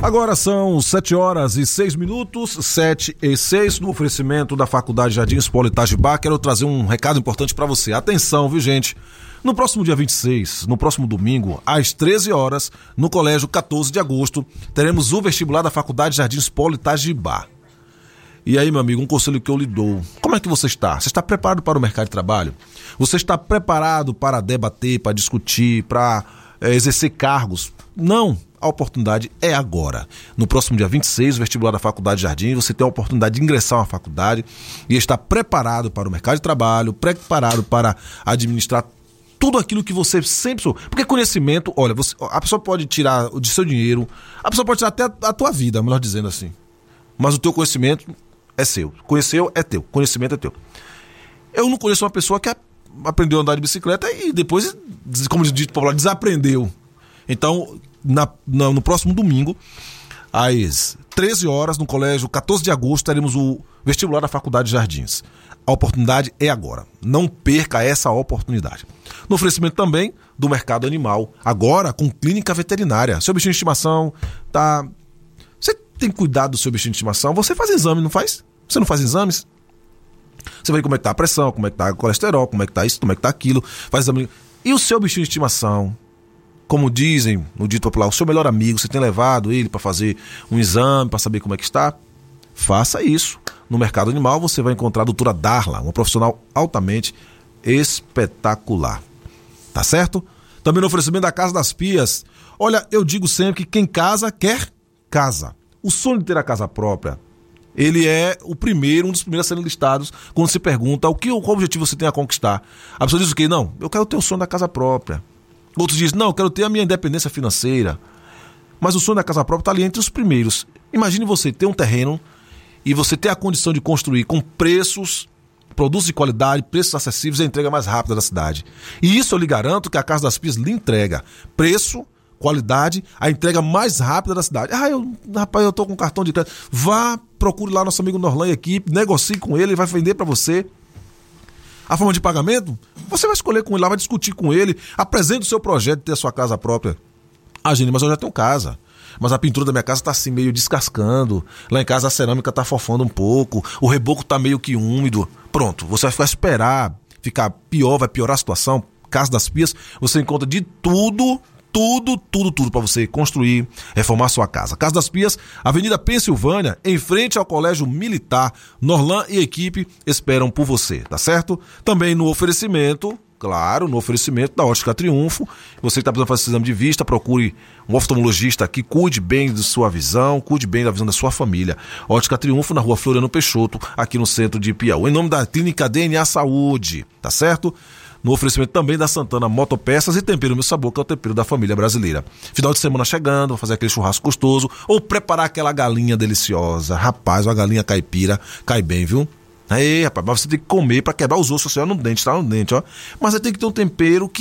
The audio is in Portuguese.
Agora são 7h06, 7h06, no oferecimento da Faculdade Jardins Polo Itajibá. Quero trazer um recado importante para você. Atenção, viu, gente? No próximo dia 26, no próximo domingo, às 13 horas, no Colégio 14 de Agosto, teremos o vestibular da Faculdade Jardins Polo Itajibá. E aí, meu amigo, um conselho que eu lhe dou. Como é que você está? Você está preparado para o mercado de trabalho? Você está preparado para debater, para discutir, para exercer cargos? Não. A oportunidade é agora. No próximo dia 26, o vestibular da Faculdade Jardim, você tem a oportunidade de ingressar na faculdade e estar preparado para o mercado de trabalho, preparado para administrar tudo aquilo que você sempre soube. Porque conhecimento, olha, a pessoa pode tirar de seu dinheiro, a pessoa pode tirar até a tua vida, melhor dizendo assim. Mas o teu conhecimento é seu. Conheceu é teu. Conhecimento é teu. Eu não conheço uma pessoa que aprendeu a andar de bicicleta e depois, como diz o popular, desaprendeu. Então, no próximo domingo, às 13 horas, no Colégio 14 de Agosto, teremos o vestibular da Faculdade de Jardins. A oportunidade é agora. Não perca essa oportunidade. No oferecimento também do mercado animal, agora com clínica veterinária. Seu bichinho de estimação tá... Você tem cuidado do seu bichinho de estimação? Você faz exame, não faz? Você não faz exames? Você vê como é que tá a pressão, como é que tá o colesterol, como é que tá isso, como é que tá aquilo. Faz exame. E o seu bichinho de estimação? Como dizem no dito popular, o seu melhor amigo, você tem levado ele para fazer um exame, para saber como é que está? Faça isso. No mercado animal você vai encontrar a doutora Darla, uma profissional altamente espetacular. Tá certo? Também no oferecimento da Casa das Pias. Olha, eu digo sempre que quem casa, quer casa. O sonho de ter a casa própria, ele é um dos primeiros a serem listados quando se pergunta qual objetivo você tem a conquistar. A pessoa diz o quê? Não, eu quero ter o sonho da casa própria. Outros dizem, não, eu quero ter a minha independência financeira. Mas o sonho da casa própria está ali entre os primeiros. Imagine você ter um terreno e você ter a condição de construir com preços, produtos de qualidade, preços acessíveis e a entrega mais rápida da cidade. E isso eu lhe garanto que a Casa das Pias lhe entrega. Preço, qualidade, a entrega mais rápida da cidade. Rapaz, eu estou com cartão de crédito. Vá, procure lá nosso amigo Norlan e equipe, negocie com ele, ele vai vender para você. A forma de pagamento, você vai escolher com ele lá, vai discutir com ele, apresente o seu projeto de ter a sua casa própria. Gene, mas eu já tenho casa. Mas a pintura da minha casa tá assim meio descascando. Lá em casa a cerâmica tá fofando um pouco, o reboco tá meio que úmido. Pronto, você vai esperar ficar pior, vai piorar a situação. Casa das Pias, você encontra de tudo para você construir, reformar sua casa. Casa das Pias, Avenida Pensilvânia, em frente ao Colégio Militar. Norlan e equipe esperam por você, tá certo? Também no oferecimento, claro, no oferecimento da Ótica Triunfo. Você que está precisando fazer esse exame de vista, procure um oftalmologista que cuide bem de sua visão, cuide bem da visão da sua família. Ótica Triunfo, na Rua Floriano Peixoto, aqui no centro de Piauí. Em nome da Clínica DNA Saúde, tá certo? No oferecimento também da Santana Motopeças e Tempero Meu Sabor, que é o tempero da família brasileira. Final de semana chegando, fazer aquele churrasco gostoso ou preparar aquela galinha deliciosa. Rapaz, uma galinha caipira cai bem, viu? Aí, rapaz, mas você tem que comer pra quebrar os ossos, assim, ó, no dente, tá no dente, ó. Mas você tem que ter um tempero que